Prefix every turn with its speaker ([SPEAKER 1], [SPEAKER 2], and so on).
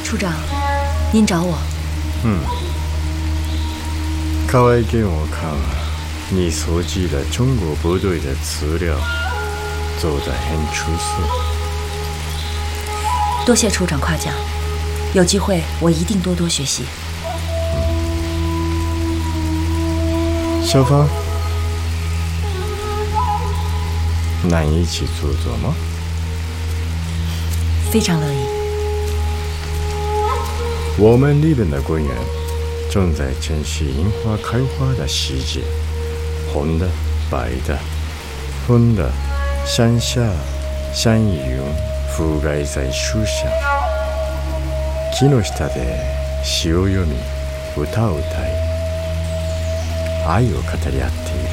[SPEAKER 1] 处长，您找我？
[SPEAKER 2] 靠外给我看，你收集了中国部队的资料，做得很出色。
[SPEAKER 1] 多谢处长夸奖，有机会我一定多多学习。
[SPEAKER 2] 小芳，能一起做做吗？
[SPEAKER 1] 非常乐意。
[SPEAKER 2] 我们里边的官员正在珍惜樱花开花的时节，红的、白的、粉的、山下、山云覆盖在树上。木の下で詩を読み、歌を歌い、愛を語り合っている。